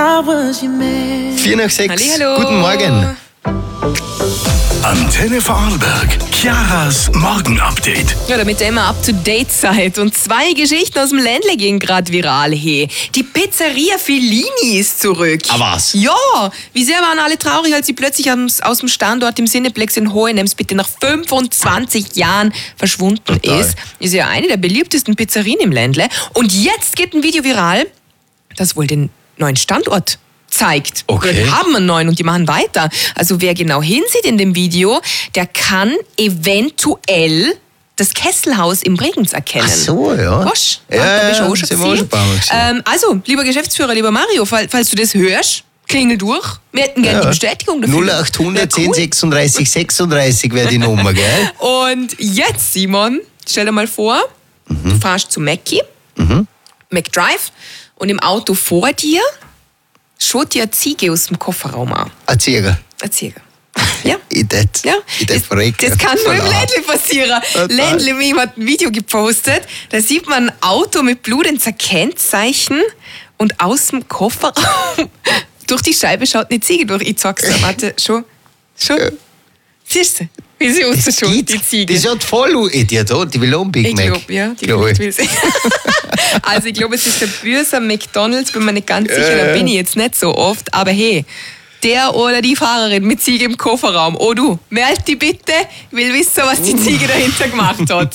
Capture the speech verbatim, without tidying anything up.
Vier nach sechs. Hallihallo. Guten Morgen. Antenne Vorarlberg, Chiaras Morgenupdate. Ja, damit ihr immer up to date seid. Und zwei Geschichten aus dem Ländle gehen gerade viral. Hey. Die Pizzeria Fellini ist zurück. Ah, was? Ja, wie sehr waren alle traurig, als sie plötzlich aus, aus dem Standort im Cineplex in Hohenems bitte nach fünfundzwanzig Jahren verschwunden Total. ist. Ist ja eine der beliebtesten Pizzerien im Ländle. Und jetzt geht ein Video viral, das wohl den neuen Standort zeigt. Okay. Oder die haben einen neuen und die machen weiter. Also wer genau hinsieht in dem Video, der kann eventuell das Kesselhaus im Bregenz erkennen. Ach so, ja. Gosh, Ja, da bist du ja, auch schon sind wir auch gesehen. schon ein paar Mal gesehen. Ähm, also, lieber Geschäftsführer, lieber Mario, fall- falls du das hörst, klingel durch. Wir hätten gerne die Bestätigung dafür. null achthundert Wär zehn cool. sechsunddreißig sechsunddreißig wäre die Nummer, gell? Und jetzt, Simon, stell dir mal vor, du fahrst zu Mackie, McDrive, und im Auto vor dir schaut dir eine Ziege aus dem Kofferraum an. Ein Zieger. Eine Ziege. Ja. Ich tät, Ja, ich tät das, verrecken. das kann nur im Voll ab. Ländle passieren. Total. Ländle, mir hat ein Video gepostet, da sieht man ein Auto mit blutenden Kennzeichen und aus dem Kofferraum durch die Scheibe schaut eine Ziege durch. Ich zeig's dir, warte, schon, schon. Siehst du, wie sie Das ausschaut, geht. die Ziege. Die schaut voll u- eh, die hat auch, die will auch einen Big Ich Mac. glaube, ja. Die Glaub ich. will sie. Also ich glaube, es ist der böse McDonald's, bin mir nicht ganz sicher, Ja, da ja. bin ich jetzt nicht so oft. Aber hey, der oder die Fahrerin mit Ziege im Kofferraum, oh du, meld die bitte, ich will wissen, was die Ziege dahinter gemacht hat.